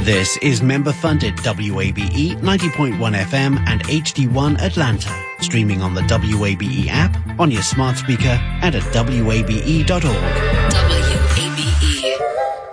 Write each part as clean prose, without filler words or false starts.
This is member-funded WABE 90.1 FM and HD1 Atlanta. Streaming on the WABE app, on your smart speaker, and at wabe.org. WABE.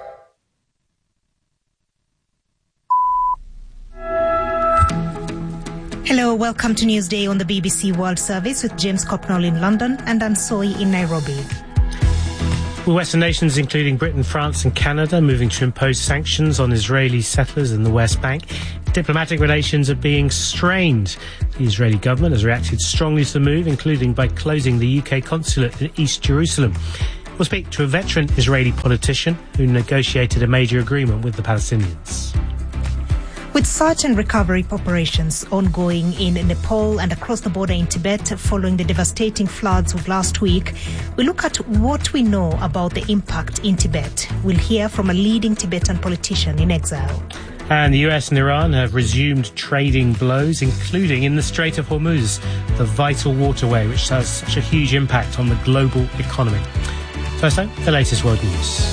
Hello, welcome to Newsday on the BBC World Service with James Copnall in London and Ansoi in Nairobi. Well, Western nations, including Britain, France and Canada, moving to impose sanctions on Israeli settlers in the West Bank. Diplomatic relations are being strained. The Israeli government has reacted strongly to the move, including by closing the UK consulate in East Jerusalem. We'll speak to a veteran Israeli politician who negotiated a major agreement with the Palestinians. With search and recovery operations ongoing in Nepal and across the border in Tibet following the devastating floods of last week, we look at what we know about the impact in Tibet. We'll hear from a leading Tibetan politician in exile. And the US and Iran have resumed trading blows, including in the Strait of Hormuz, the vital waterway which has such a huge impact on the global economy. First though, the latest world news.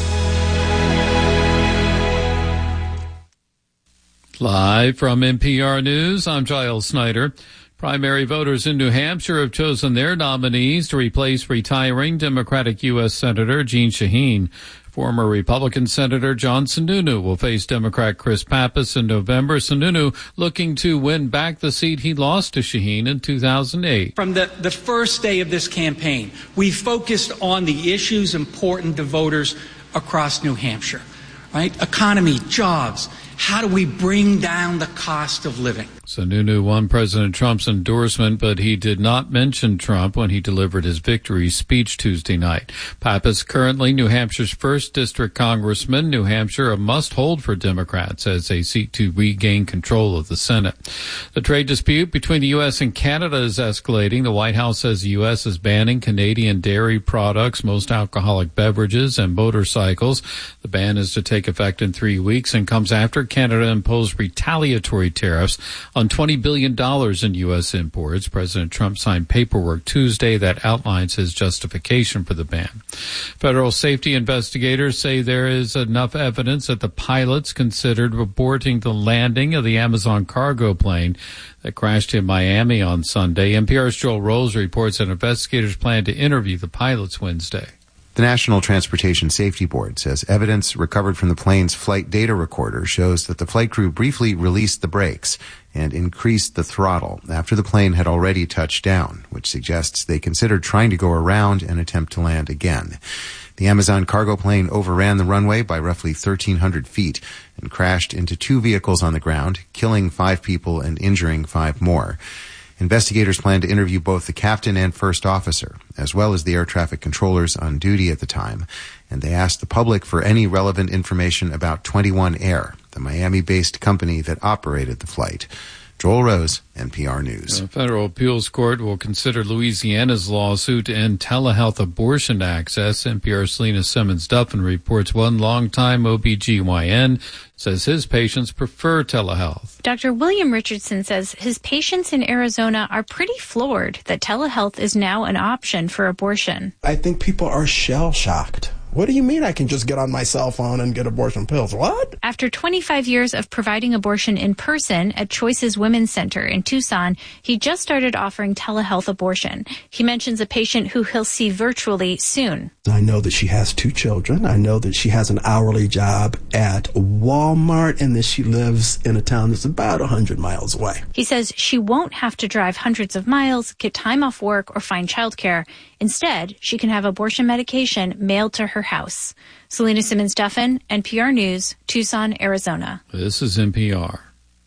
Live from NPR News, I'm Giles Snyder. Primary voters in New Hampshire have chosen their nominees to replace retiring Democratic U.S. Senator Jeanne Shaheen. Former Republican Senator John Sununu will face Democrat Chris Pappas in November. Sununu looking to win back the seat he lost to Shaheen in 2008. From the first day of this campaign, we focused on the issues important to voters across New Hampshire, right? Economy, jobs. How do we bring down the cost of living? Sununu won President Trump's endorsement, but he did not mention Trump when he delivered his victory speech Tuesday night. Pappas, currently New Hampshire's 1st District Congressman. New Hampshire a must-hold for Democrats as they seek to regain control of the Senate. The trade dispute between the U.S. and Canada is escalating. The White House says the U.S. is banning Canadian dairy products, most alcoholic beverages, and motorcycles. The ban is to take effect in 3 weeks and comes after Canada imposed retaliatory tariffs on $20 billion in U.S. imports. President Trump signed paperwork Tuesday that outlines his justification for the ban. Federal safety investigators say there is enough evidence that the pilots considered aborting the landing of the Amazon cargo plane that crashed in Miami on Sunday. NPR's Joel Rose reports that investigators plan to interview the pilots Wednesday. The National Transportation Safety Board says evidence recovered from the plane's flight data recorder shows that the flight crew briefly released the brakes and increased the throttle after the plane had already touched down, which suggests they considered trying to go around and attempt to land again. The Amazon cargo plane overran the runway by roughly 1,300 feet and crashed into 2 vehicles on the ground, killing 5 people and injuring 5 more. Investigators plan to interview both the captain and first officer, as well as the air traffic controllers on duty at the time, and they asked the public for any relevant information about 21 Air, the Miami-based company that operated the flight. Joel Rose, NPR News. The federal appeals court will consider Louisiana's lawsuit to end telehealth abortion access. NPR's Selena Simmons-Duffin reports one longtime OBGYN says his patients prefer telehealth. Dr. William Richardson says his patients in Arizona are pretty floored that telehealth is now an option for abortion. I think people are shell-shocked. What do you mean I can just get on my cell phone and get abortion pills? What? After 25 years of providing abortion in person at Choices Women's Center in Tucson, he just started offering telehealth abortion. He mentions a patient who he'll see virtually soon. I know that she has 2 children. I know that she has an hourly job at Walmart and that she lives in a town that's about 100 miles away. He says she won't have to drive hundreds of miles, get time off work, or find childcare. Instead, she can have abortion medication mailed to her house. Selena Simmons-Duffin, NPR News, Tucson, Arizona. This is NPR.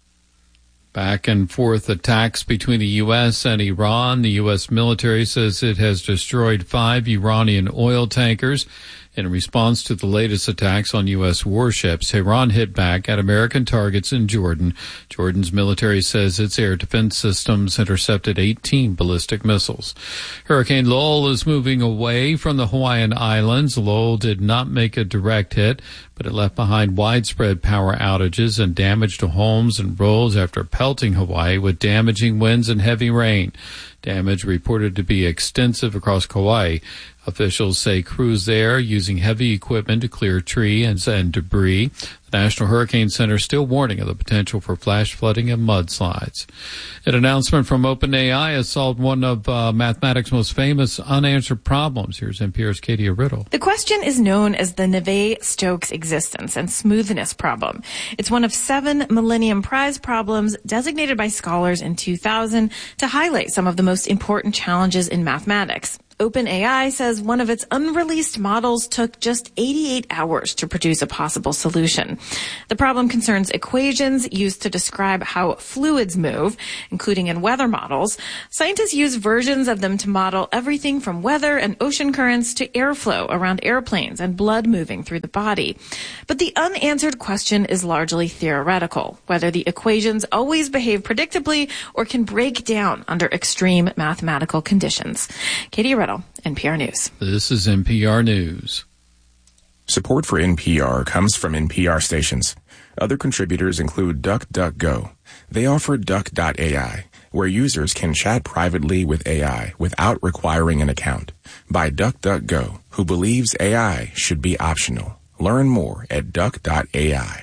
Back and forth attacks between the U.S. and Iran. The U.S. military says it has destroyed 5 Iranian oil tankers. In response to the latest attacks on U.S. warships, Iran hit back at American targets in Jordan. Jordan's military says its air defense systems intercepted 18 ballistic missiles. Hurricane Lowell is moving away from the Hawaiian Islands. Lowell did not make a direct hit, but it left behind widespread power outages and damage to homes and roads after pelting Hawaii with damaging winds and heavy rain. Damage reported to be extensive across Kauai. Officials say crews there are using heavy equipment to clear trees and debris. The National Hurricane Center is still warning of the potential for flash flooding and mudslides. An announcement from OpenAI has solved one of mathematics' most famous unanswered problems. Here's NPR's Katie Riddle. The question is known as the Navier-Stokes existence and smoothness problem. It's one of 7 Millennium Prize problems designated by scholars in 2000 to highlight some of the most important challenges in mathematics. OpenAI says one of its unreleased models took just 88 hours to produce a possible solution. The problem concerns equations used to describe how fluids move, including in weather models. Scientists use versions of them to model everything from weather and ocean currents to airflow around airplanes and blood moving through the body. But the unanswered question is largely theoretical, whether the equations always behave predictably or can break down under extreme mathematical conditions. Katie Riddle, NPR News. This is NPR News. Support for NPR comes from NPR stations. Other contributors include DuckDuckGo. They offer Duck.ai, where users can chat privately with AI without requiring an account. By DuckDuckGo, who believes AI should be optional. Learn more at Duck.ai.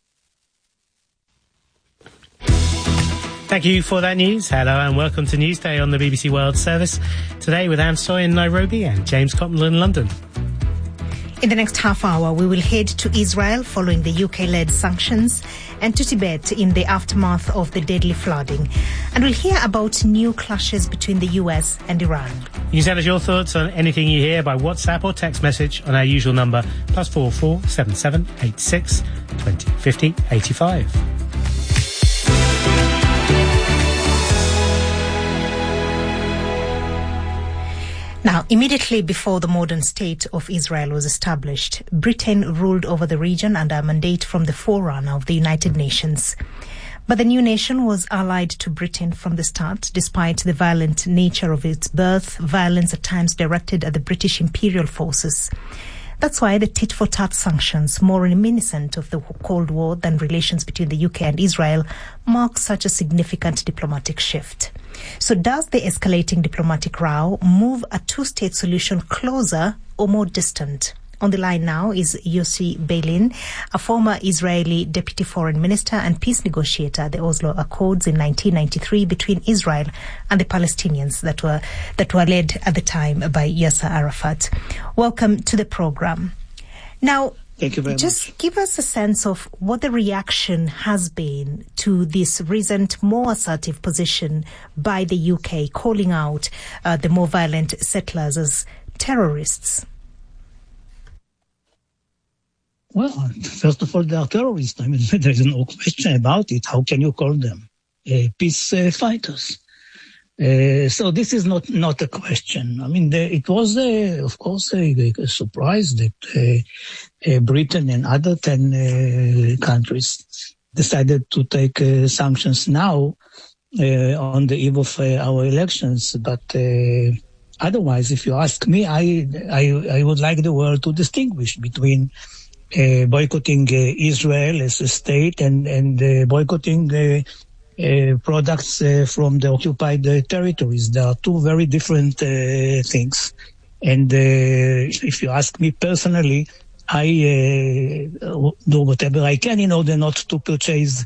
Thank you for that news. Hello and welcome to Newsday on the BBC World Service. Today with Anne Soy in Nairobi and James Cottenell in London. In the next half hour, we will head to Israel following the UK-led sanctions and to Tibet in the aftermath of the deadly flooding. And we'll hear about new clashes between the US and Iran. You can send us your thoughts on anything you hear by WhatsApp or text message on our usual number, +44 77 86 20 50 85. Now, immediately before the modern state of Israel was established, Britain ruled over the region under a mandate from the forerunner of the United Nations. But the new nation was allied to Britain from the start, despite the violent nature of its birth, violence at times directed at the British imperial forces. That's why the tit-for-tat sanctions, more reminiscent of the Cold War than relations between the UK and Israel, mark such a significant diplomatic shift. So does the escalating diplomatic row move a two-state solution closer or more distant? On the line now is Yossi Beilin, a former Israeli deputy foreign minister and peace negotiator at the Oslo Accords in 1993 between Israel and the Palestinians that were led at the time by Yasser Arafat. Welcome to the program. Now, thank you very just much. Give us a sense of what the reaction has been to this recent, more assertive position by the UK, calling out the more violent settlers as terrorists. Well, first of all, they are terrorists. I mean, there is no question about it. How can you call them peace fighters? So this is not a question. I mean, it was, of course, a surprise that Britain and other 10 countries decided to take sanctions now on the eve of our elections. But otherwise, if you ask me, I would like the world to distinguish between boycotting Israel as a state and boycotting products from the occupied territories. There are two very different things. And if you ask me personally, I do whatever I can in order not to purchase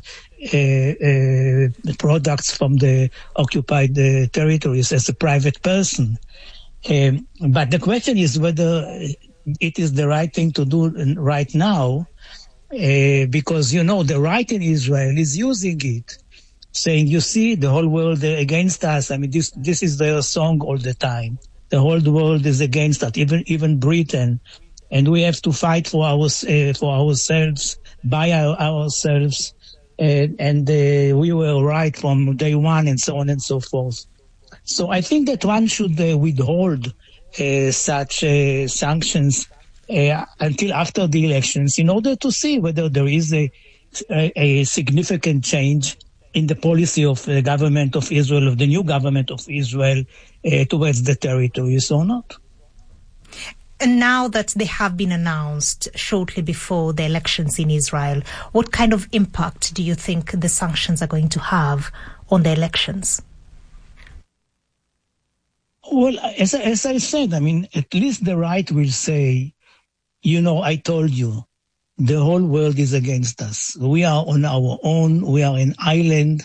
products from the occupied territories as a private person. But the question is whether it is the right thing to do right now, because, the right in Israel is using it, saying, you see, the whole world against us. I mean, this is their song all the time. The whole world is against us, even Britain. And we have to fight for ourselves, by ourselves. And we were right from day one, and so on and so forth. So I think that one should withhold such sanctions until after the elections in order to see whether there is a significant change in the policy of the government of Israel, of the new government of Israel, towards the territories or not. And now that they have been announced shortly before the elections in Israel, what kind of impact do you think the sanctions are going to have on the elections? Well, as I said, I mean, at least the right will say, I told you, the whole world is against us. We are on our own. We are an island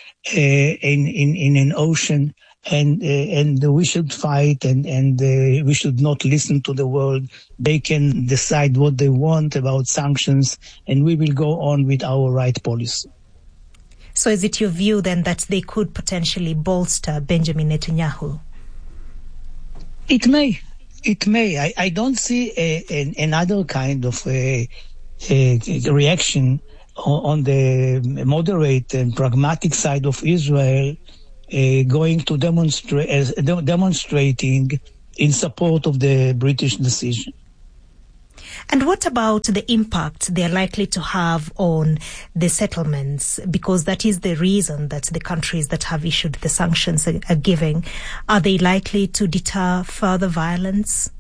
in an ocean, and we should fight, and we should not listen to the world. They can decide what they want about sanctions, and we will go on with our right policy. So is it your view then that they could potentially bolster Benjamin Netanyahu? It may. I don't see another kind of reaction on the moderate and pragmatic side of Israel going to demonstrating in support of the British decision. And what about the impact they're likely to have on the settlements? Because that is the reason that the countries that have issued the sanctions are giving. Are they likely to deter further violence?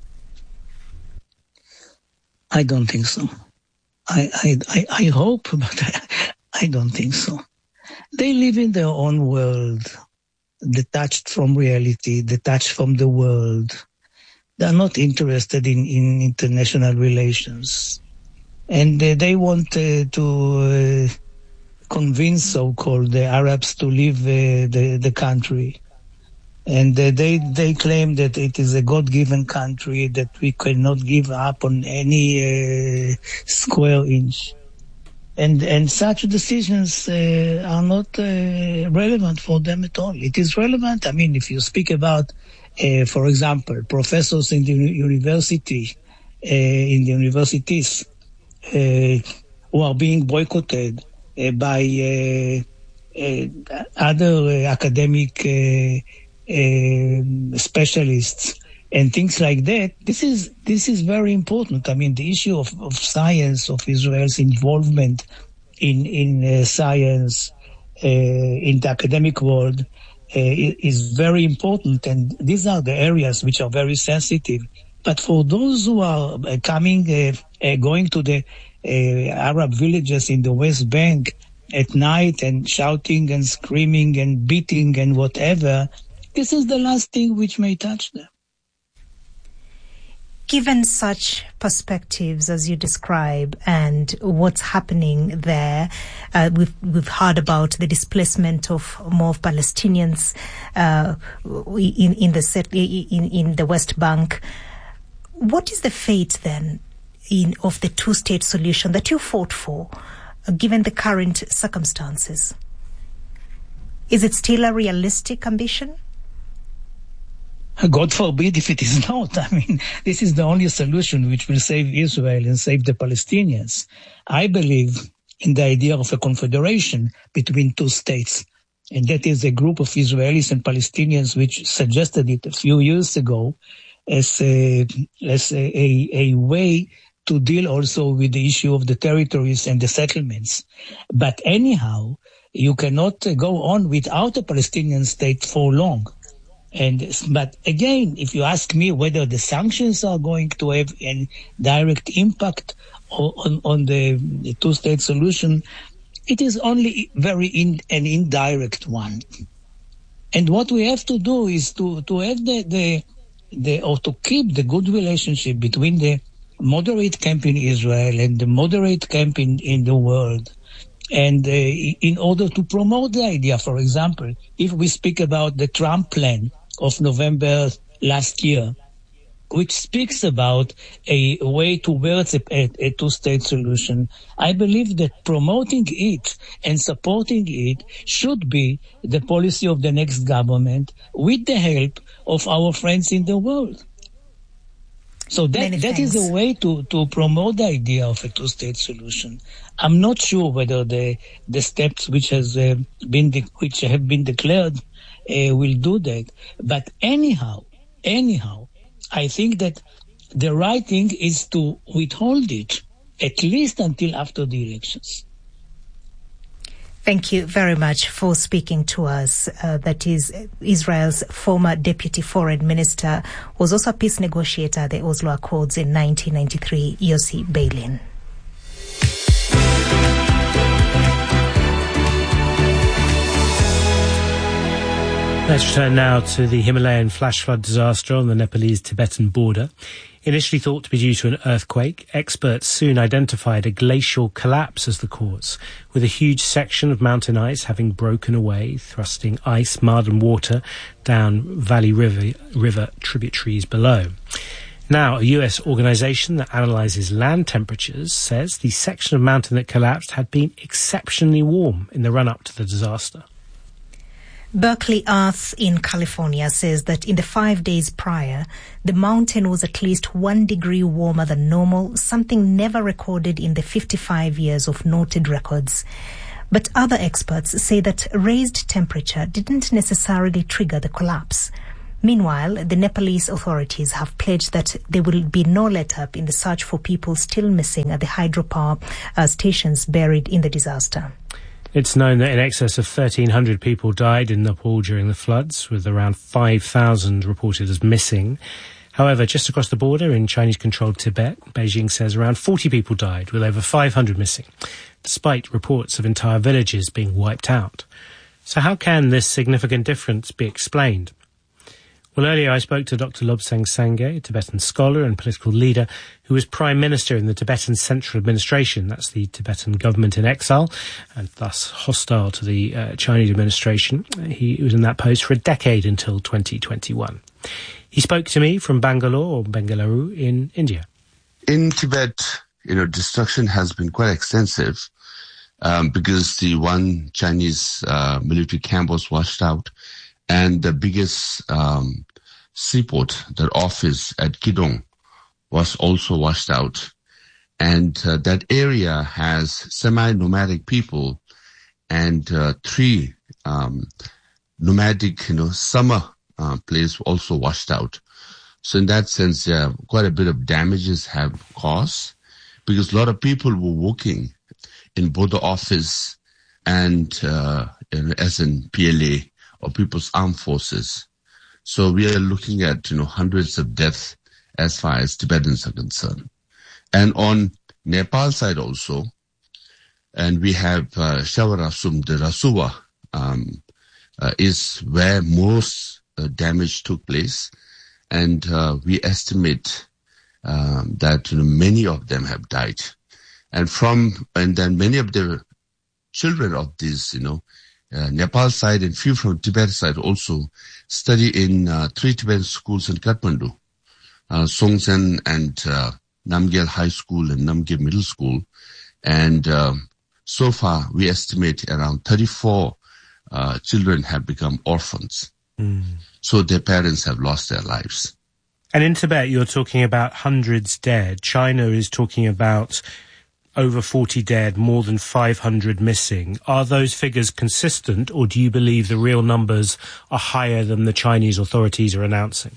I don't think so. I hope, but I don't think so. They live in their own world, detached from reality, detached from the world. They are not interested in international relations. And they want to convince so-called the Arabs to leave the country. And they claim that it is a God-given country, that we cannot give up on any square inch. And such decisions are not relevant for them at all. It is relevant, I mean, if you speak about, for example, professors in the universities who are being boycotted by other academic specialists and things like that. This is very important. I mean, the issue of science, of Israel's involvement in science in the academic world is very important, and these are the areas which are very sensitive. But for those who are going to the Arab villages in the West Bank at night and shouting and screaming and beating and whatever, this is the last thing which may touch them. Given such perspectives as you describe and what's happening there, we've heard about the displacement of more Palestinians in the West Bank. What is the fate then of the two-state solution that you fought for, given the current circumstances? Is it still a realistic ambition? God forbid if it is not. I mean, this is the only solution which will save Israel and save the Palestinians. I believe in the idea of a confederation between two states. And that is a group of Israelis and Palestinians which suggested it a few years ago as a way to deal also with the issue of the territories and the settlements. But anyhow, you cannot go on without a Palestinian state for long. But again, if you ask me whether the sanctions are going to have a direct impact on the two-state solution, it is only an indirect one. And what we have to do is to have to keep the good relationship between the moderate camp in Israel and the moderate camp in the world. And in order to promote the idea, for example, if we speak about the Trump plan of November last year, which speaks about a way towards a two-state solution, I believe that promoting it and supporting it should be the policy of the next government with the help of our friends in the world. So that is a way to promote the idea of a two-state solution. I'm not sure whether the steps which have been declared will do that. But anyhow, I think that the right thing is to withhold it, at least until after the elections. Thank you very much for speaking to us. That is Israel's former deputy foreign minister, was also a peace negotiator at the Oslo Accords in 1993, Yossi Beilin. Let's return now to the Himalayan flash flood disaster on the Nepalese-Tibetan border. Initially thought to be due to an earthquake, experts soon identified a glacial collapse as the cause, with a huge section of mountain ice having broken away, thrusting ice, mud and water down Valley River tributaries below. Now, a US organisation that analyses land temperatures says the section of mountain that collapsed had been exceptionally warm in the run-up to the disaster. Berkeley Earth in California says that in the 5 days prior, the mountain was at least 1 degree warmer than normal, something never recorded in the 55 years of noted records. But other experts say that raised temperature didn't necessarily trigger the collapse. Meanwhile, the Nepalese authorities have pledged that there will be no let-up in the search for people still missing at the hydropower stations buried in the disaster. It's known that in excess of 1,300 people died in Nepal during the floods, with around 5,000 reported as missing. However, just across the border in Chinese-controlled Tibet, Beijing says around 40 people died, with over 500 missing, despite reports of entire villages being wiped out. So how can this significant difference be explained? Well, earlier I spoke to Dr. Lobsang Sangay, a Tibetan scholar and political leader who was Prime Minister in the Tibetan Central Administration. That's the Tibetan government in exile and thus hostile to the Chinese administration. He was in that post for a decade until 2021. He spoke to me from Bangalore, or Bengaluru, in India. In Tibet, destruction has been quite extensive because the one Chinese military camp was washed out. And the biggest seaport, their office at Kidong, was also washed out. And that area has semi-nomadic people and 3 nomadic, summer places also washed out. So in that sense, quite a bit of damages have caused because a lot of people were working in both the office and as in PLA, or People's Armed Forces. So we are looking at, hundreds of deaths as far as Tibetans are concerned. And on Nepal side also, and we have Shawarasum, the Rasuwa, is where most damage took place. And we estimate that many of them have died. And then many of the children of these, Nepal side and few from Tibet side also study in 3 Tibetan schools in Kathmandu, Songtsen and Namgyal High School and Namgyal Middle School. And so far, we estimate around 34 children have become orphans. So their parents have lost their lives. And in Tibet, you're talking about hundreds dead. China is talking about over 40 dead, more than 500 missing. Are those figures consistent, or do you believe the real numbers are higher than the Chinese authorities are announcing?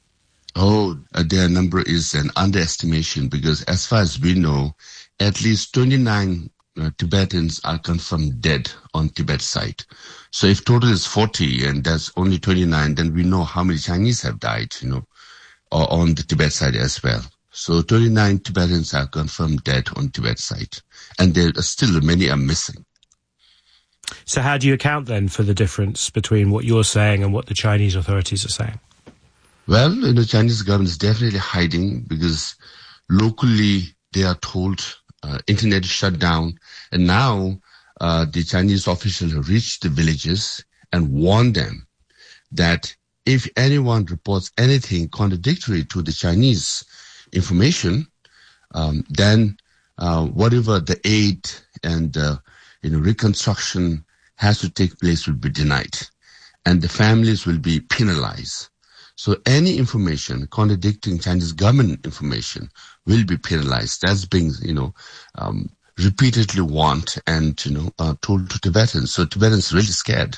Their number is an underestimation because as far as we know, at least 29 Tibetans are confirmed dead on Tibet side. So if total is 40 and there's only 29, then we know how many Chinese have died, on the Tibet side as well. So 29 Tibetans are confirmed dead on Tibet side, and there are still many are missing. So how do you account then for the difference between what you're saying and what the Chinese authorities are saying? Well, the Chinese government is definitely hiding because locally they are told internet is shut down, and now the Chinese officials have reached the villages and warned them that if anyone reports anything contradictory to the Chinese information, then whatever the aid and reconstruction has to take place will be denied, and the families will be penalized. So any information contradicting Chinese government information will be penalized. That's being repeatedly warned and told to Tibetans. So Tibetans are really scared.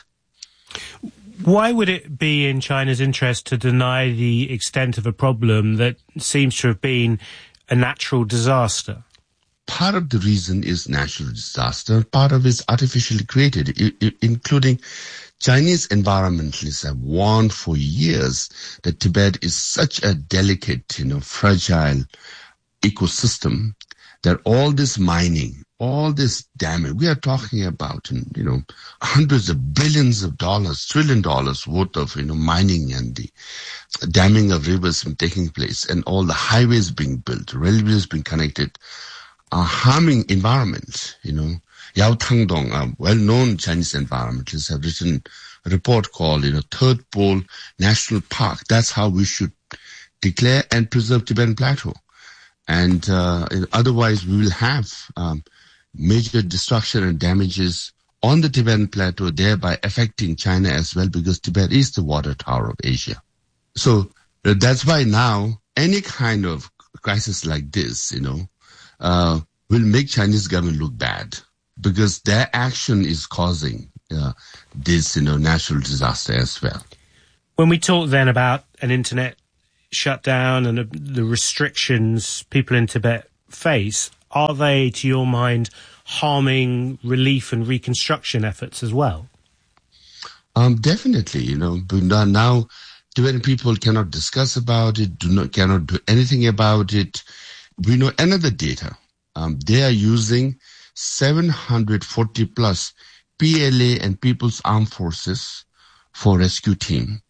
Why would it be in China's interest to deny the extent of a problem that seems to have been a natural disaster? Part of the reason is natural disaster. Part of it is artificially created, including Chinese environmentalists have warned for years that Tibet is such a delicate, fragile ecosystem that all this mining, all this damage, we are talking about, hundreds of billions of dollars, $1 trillion worth of, mining and the damming of rivers taking place, and all the highways being built, railways being connected, are harming environment. Yao Tangdong, a well-known Chinese environmentalists, have written a report called, Third Pole National Park. That's how we should declare and preserve Tibetan Plateau. And otherwise, we will have major destruction and damages on the Tibetan Plateau, thereby affecting China as well, because Tibet is the water tower of Asia. So that's why now any kind of crisis like this, will make Chinese government look bad, because their action is causing this, natural disaster as well. When we talk then about an internet shutdown and the restrictions people in Tibet face, are they, to your mind, harming relief and reconstruction efforts as well? Definitely, but now Tibetan people cannot discuss about it, cannot do anything about it. We know another data. They are using 740 plus PLA and People's Armed Forces for rescue team,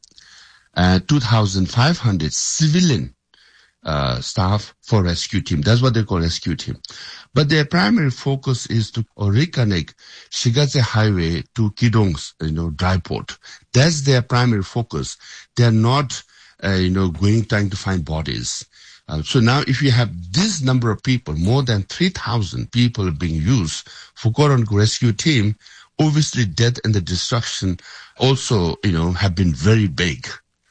2,500 civilian staff for rescue team. That's what they call rescue team. But their primary focus is to reconnect Shigatse Highway to Kidong's, dry port. That's their primary focus. They're not, trying to find bodies. So now if you have this number of people, more than 3,000 people being used for quote-unquote rescue team, obviously death and the destruction also, have been very big.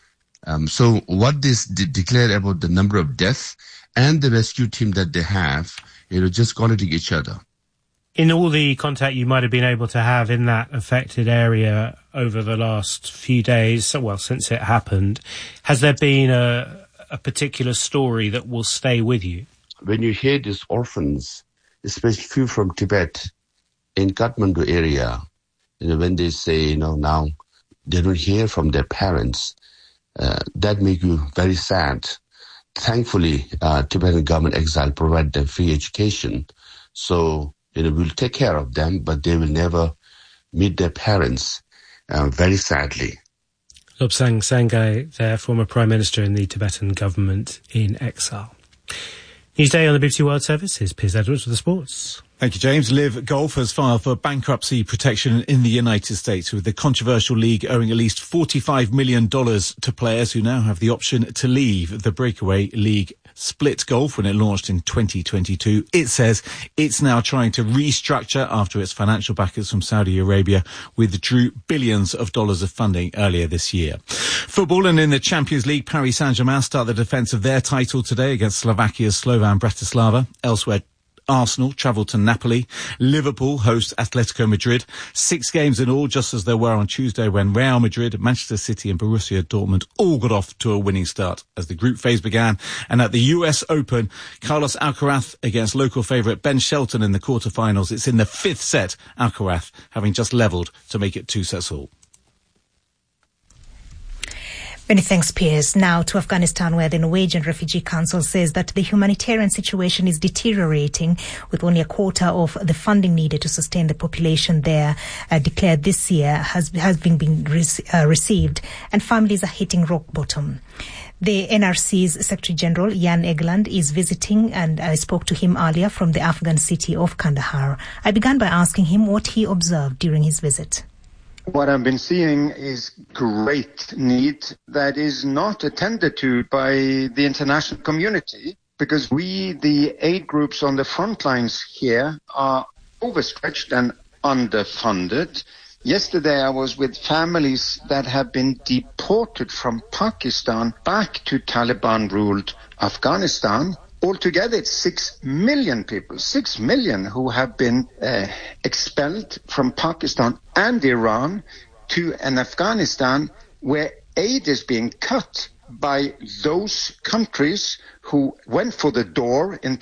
So what this declared about the number of deaths and the rescue team that they have, just counting each other. In all the contact you might have been able to have in that affected area over the last few days, since it happened, has there been a particular story that will stay with you? When you hear these orphans, especially few from Tibet, in Kathmandu area, when they say, now they don't hear from their parents, that makes you very sad. Thankfully, Tibetan government exile provide them free education. So, we'll take care of them, but they will never meet their parents, very sadly. Lobsang Sangay, their former Prime Minister in the Tibetan government in exile. Newsday on the BBC World Service is Piers Edwards with the sports. Thank you, James. Liv Golf has filed for bankruptcy protection in the United States, with the controversial league owing at least $45 million to players who now have the option to leave. The breakaway league split golf when it launched in 2022. It says it's now trying to restructure after its financial backers from Saudi Arabia withdrew billions of dollars of funding earlier this year. Football, and in the Champions League, Paris Saint-Germain start the defence of their title today against Slovakia's Slovan Bratislava. Elsewhere, Arsenal travel to Napoli. Liverpool host Atletico Madrid. 6 games in all, just as there were on Tuesday when Real Madrid, Manchester City and Borussia Dortmund all got off to a winning start as the group phase began. And at the US Open, Carlos Alcaraz against local favourite Ben Shelton in the quarterfinals. It's in the 5th set, Alcaraz having just levelled to make it 2 sets all. Many thanks, Piers. Now to Afghanistan, where the Norwegian Refugee Council says that the humanitarian situation is deteriorating, with only a quarter of the funding needed to sustain the population there declared this year has been received, and families are hitting rock bottom. The NRC's Secretary General, Jan Egeland, is visiting, and I spoke to him earlier from the Afghan city of Kandahar. I began by asking him what he observed during his visit. What I've been seeing is great need that is not attended to by the international community, because we, the aid groups on the front lines here, are overstretched and underfunded. Yesterday I was with families that have been deported from Pakistan back to Taliban-ruled Afghanistan. Altogether, it's 6 million people, 6 million who have been expelled from Pakistan and Iran to an Afghanistan where aid is being cut by those countries who went for the door in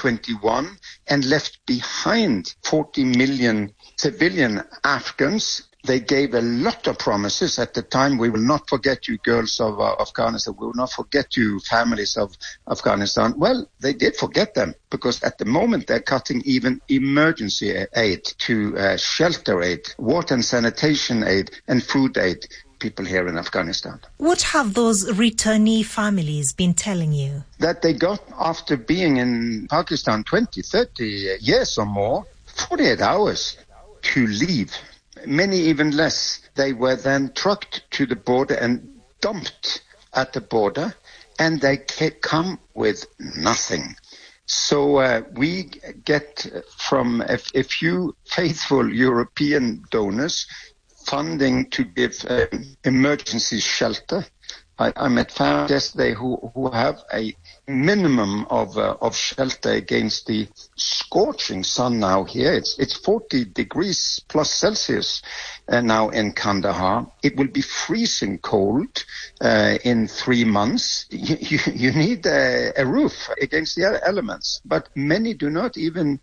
2021 and left behind 40 million civilian Afghans They gave a lot of promises at the time. We will not forget you, girls of Afghanistan. We will not forget you, families of Afghanistan. Well, they did forget them, because at the moment they're cutting even emergency aid to shelter aid, water and sanitation aid, and food aid. People here in Afghanistan. What have those returnee families been telling you? That they got, after being in Pakistan 20, 30 years or more, 48 hours to leave. Many even less. They were then trucked to the border and dumped at the border, and they come with nothing. So we get from a few faithful European donors funding to give emergency shelter. I met families yesterday who have a minimum of shelter against the scorching sun now here. It's 40 degrees plus Celsius now in Kandahar. It will be freezing cold in 3 months. You need a roof against the elements. But many do not even